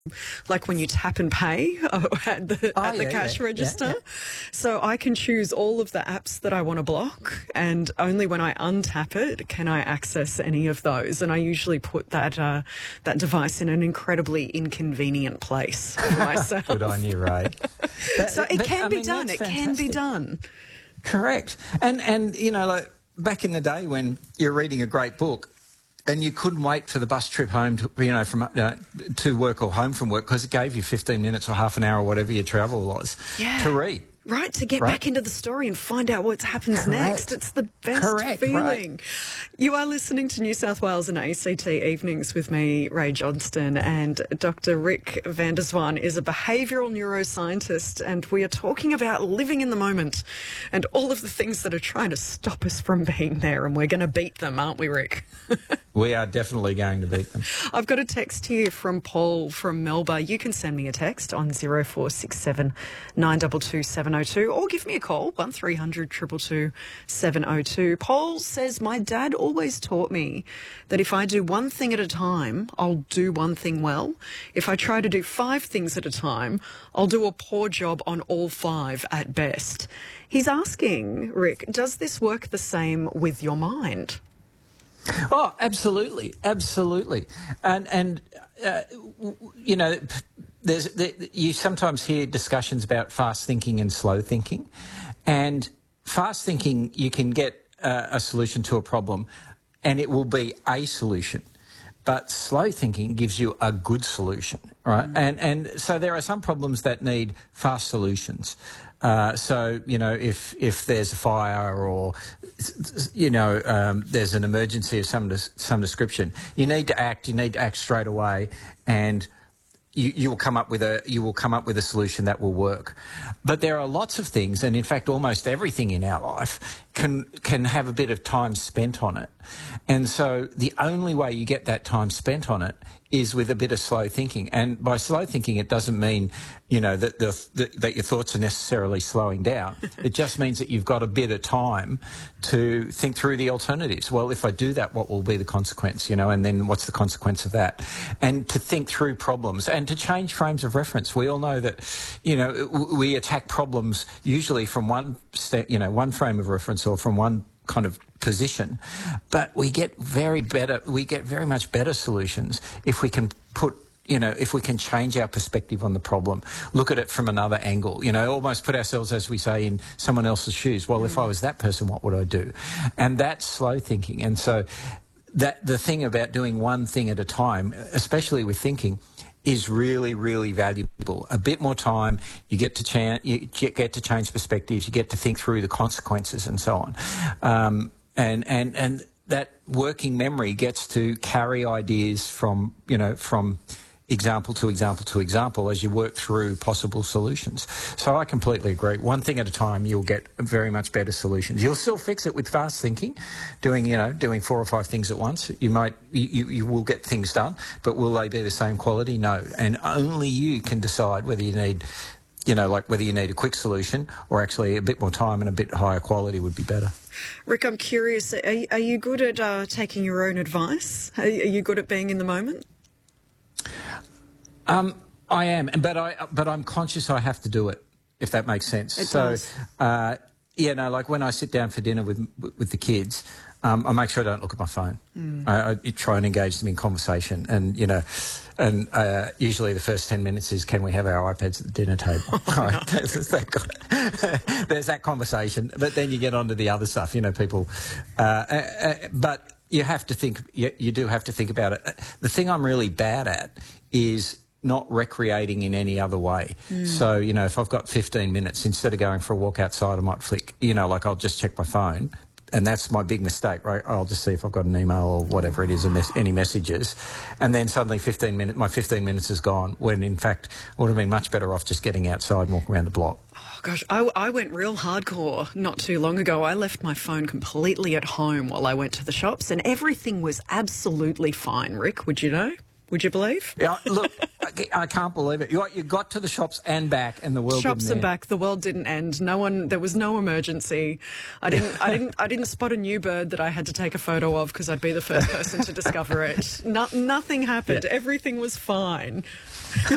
like when you tap and pay at the cash register. Yeah. So I can choose all of the apps that I want to block, and only when I untap it can I access any of those. And I usually put that device in an incredibly inconvenient place for myself. Good on you, Ray. So it can be done. It can be done. Correct. And you know, like back in the day when you're reading a great book, and you couldn't wait for the bus trip home to work or home from work because it gave you 15 minutes or half an hour or whatever your travel was to read. Right, to get back into the story and find out what happens next. It's the best feeling. Right. You are listening to New South Wales and ACT Evenings with me, Ray Johnston, and Dr. Rick van der Zwaan is a behavioural neuroscientist, and we are talking about living in the moment and all of the things that are trying to stop us from being there, and we're going to beat them, aren't we, Rick? We are definitely going to beat them. I've got a text here from Paul from Melbourne. You can send me a text on 0467 922 702 or give me a call, 1300 222 702. Paul says, my dad always taught me that if I do one thing at a time, I'll do one thing well. If I try to do 5 things at a time, I'll do a poor job on all 5 at best. He's asking, Rick, does this work the same with your mind? Oh, absolutely, absolutely, and you know, you sometimes hear discussions about fast thinking and slow thinking, and fast thinking you can get a solution to a problem, and it will be a solution. But slow thinking gives you a good solution, right? And so there are some problems that need fast solutions. So, you know, if there's a fire or, you know, there's an emergency of some description, you need to act straight away, and you will come up with a solution that will work. But there are lots of things, and in fact almost everything in our life can have a bit of time spent on it. And so the only way you get that time spent on it is with a bit of slow thinking. And by slow thinking, it doesn't mean, you know, that that your thoughts are necessarily slowing down. It just means that you've got a bit of time to think through the alternatives. Well, if I do that, what will be the consequence, you know, and then what's the consequence of that? And to think through problems and to change frames of reference. We all know that, you know, we attack problems usually from one frame of reference or from one kind of position, but we get very much better solutions if we can if we can change our perspective on the problem, look at it from another angle, you know, almost put ourselves, as we say, in someone else's shoes. Well, if I was that person, what would I do? And that's slow thinking. And so that the thing about doing one thing at a time, especially with thinking, is really, really valuable. A bit more time, you get to change perspectives, you get to think through the consequences and so on. And that working memory gets to carry ideas from example to example to example as you work through possible solutions. So I completely agree. One thing at a time, you'll get very much better solutions. You'll still fix it with fast thinking, doing 4 or 5 things at once. You will get things done, but will they be the same quality? No. And only you can decide whether you need, whether you need a quick solution or actually a bit more time and a bit higher quality would be better. Rick, I'm curious, are you good at taking your own advice? Are you good at being in the moment? I am, but I'm conscious I have to do it, if that makes sense. It does. Like when I sit down for dinner with the kids, I make sure I don't look at my phone. I try and engage them in conversation, and usually the first 10 minutes is, can we have our iPads at the dinner table? Right. There's that conversation, but then you get on to the other stuff, people. But you have to think. You do have to think about it. The thing I'm really bad at is not recreating in any other way. So, if I've got 15 minutes, instead of going for a walk outside, I might flick, I'll just check my phone. And that's my big mistake, right? I'll just see if I've got an email or whatever it is, any messages. And then suddenly my 15 minutes is gone, when in fact I would have been much better off just getting outside and walking around the block. Oh, gosh, I went real hardcore not too long ago. I left my phone completely at home while I went to the shops, and everything was absolutely fine, Rick, would you know? Would you believe? Yeah, look, I can't believe it. You got to the shops and back, and the world shops didn't and back. The world didn't end. There was no emergency. I didn't spot a new bird that I had to take a photo of because I'd be the first person to discover it. Nothing happened. Yeah. Everything was fine.